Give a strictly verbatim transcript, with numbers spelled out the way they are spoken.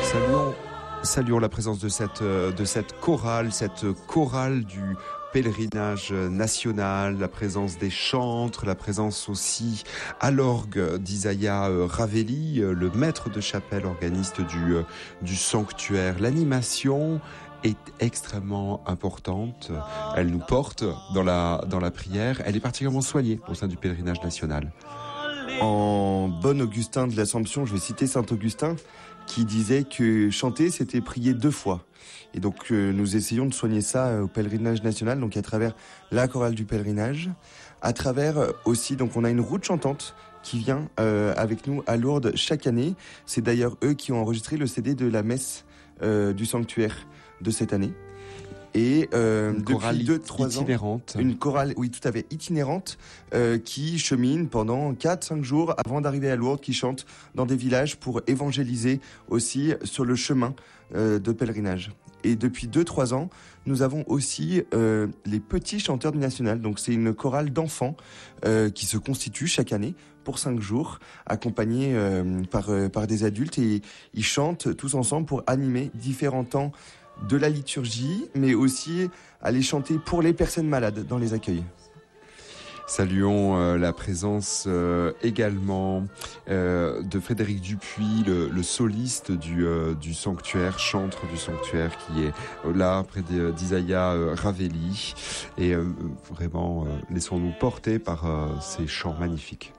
Saluons, saluons la présence de cette, de cette chorale, cette chorale du pèlerinage national, la présence des chantres, la présence aussi à l'orgue d'Isaiah Ravelli, le maître de chapelle organiste du, du sanctuaire. L'animation est extrêmement importante. Elle nous porte dans la, dans la prière. Elle est particulièrement soignée au sein du pèlerinage national. En bon Augustin de l'Assomption, je vais citer saint Augustin, qui disait que chanter, c'était prier deux fois. Et donc, euh, nous essayons de soigner ça euh, au pèlerinage national, donc à travers la chorale du pèlerinage, à travers euh, aussi, donc on a une route chantante qui vient euh, avec nous à Lourdes chaque année. C'est d'ailleurs eux qui ont enregistré le C D de la messe euh, du sanctuaire de cette année. Et euh, une depuis chorale deux trois ans, itinérante. Une chorale, oui, tout à fait, itinérante, euh, qui chemine pendant quatre cinq jours avant d'arriver à Lourdes, qui chante dans des villages pour évangéliser aussi sur le chemin euh, de pèlerinage. Et depuis deux trois ans, nous avons aussi euh, les petits chanteurs du National. Donc c'est une chorale d'enfants euh, qui se constitue chaque année pour cinq jours, accompagnés euh, par, euh, par des adultes. Et ils chantent tous ensemble pour animer différents temps de la liturgie, mais aussi aller chanter pour les personnes malades dans les accueils. Saluons euh, la présence euh, également euh, de Frédéric Dupuis, le, le soliste du, euh, du sanctuaire, chantre du sanctuaire, qui est euh, là près d'Isaiah euh, Ravelli. Et euh, vraiment, euh, laissons-nous porter par euh, ces chants magnifiques.